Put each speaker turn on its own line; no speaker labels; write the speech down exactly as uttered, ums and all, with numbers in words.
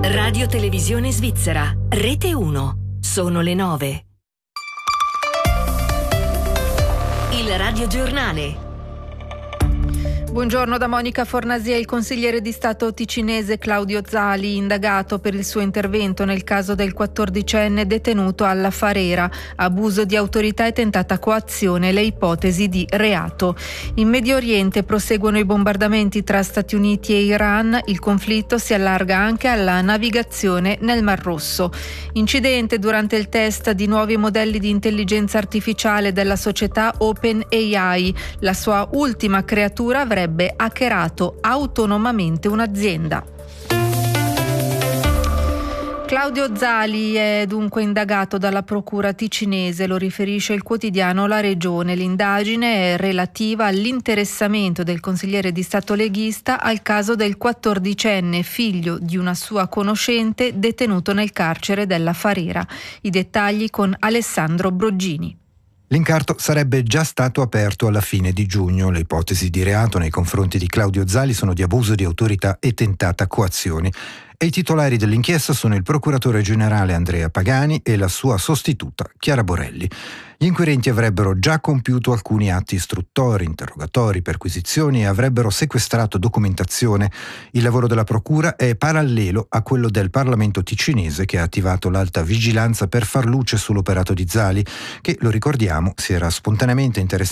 Radio Televisione Svizzera, Rete uno. Sono le nove. Il radiogiornale.
Buongiorno da Monica Fornasia. Il consigliere di Stato ticinese Claudio Zali, indagato per il suo intervento nel caso del quattordicenne detenuto alla Farera. Abuso di autorità e tentata coazione, le ipotesi di reato. In Medio Oriente proseguono i bombardamenti tra Stati Uniti e Iran. Il conflitto si allarga anche alla navigazione nel Mar Rosso. Incidente durante il test di nuovi modelli di intelligenza artificiale della società OpenAI. La sua ultima creatura avrebbe hackerato autonomamente un'azienda. Claudio Zali è dunque indagato dalla procura ticinese, lo riferisce il quotidiano La Regione. L'indagine è relativa all'interessamento del consigliere di Stato leghista al caso del quattordicenne figlio di una sua conoscente detenuto nel carcere della Farera. I dettagli con Alessandro Broggini.
L'incarto sarebbe già stato aperto alla fine di giugno. Le ipotesi di reato nei confronti di Claudio Zali sono di abuso di autorità e tentata coazione. E i titolari dell'inchiesta sono il procuratore generale Andrea Pagani e la sua sostituta Chiara Borelli. Gli inquirenti avrebbero già compiuto alcuni atti istruttori, interrogatori, perquisizioni e avrebbero sequestrato documentazione. Il lavoro della procura è parallelo a quello del Parlamento ticinese, che ha attivato l'alta vigilanza per far luce sull'operato di Zali, che, lo ricordiamo, si era spontaneamente interessato